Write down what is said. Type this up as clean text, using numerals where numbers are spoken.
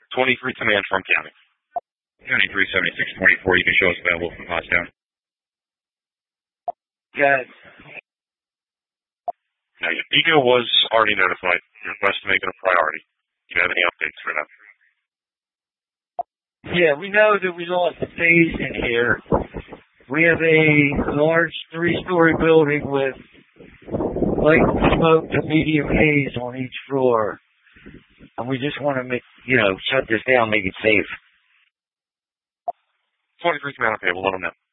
23 command from County. County 37624, you can show us available from Pottstown. Got it. Now, your deco was already notified. Your request to make it a priority. Do you have any updates for them? Yeah, we know that we lost a phase in here. We have a large 3-story building with light smoke to medium haze on each floor. And we just want to make, shut this down, make it safe. 23 command, okay, we'll let them know.